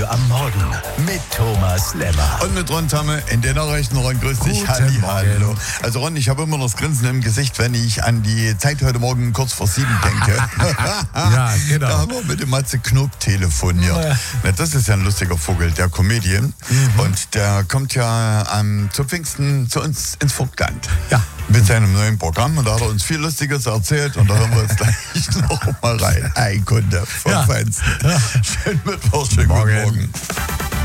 Radio am Morgen mit Thomas Lemmer. Und mit Ron Tamme in den Nachrichten. Ron, grüß dich. Hallo. Also Ron, ich habe immer noch das Grinsen im Gesicht, wenn ich an die Zeit heute Morgen kurz vor 7 denke. Ja, genau. Da haben wir mit dem Matze Knob telefoniert. Ja. Das ist ja ein lustiger Vogel, der Comedian. Und der kommt ja zu Pfingsten zu uns ins Vogtland. Ja. Mit seinem neuen Programm. Und da hat er uns viel Lustiges erzählt. Und da hören wir jetzt gleich noch mal rein. Ein Kunde vom Feinsten. Schönen Mittwoch, schönen guten Morgen.